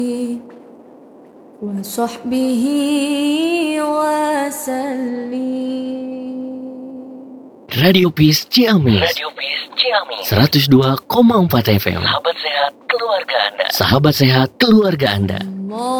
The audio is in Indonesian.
wa sahbihi wa sallim. Radio Peace Ciamis 102,4 FM. Sahabat sehat keluarga Anda. Sahabat sehat keluarga Anda.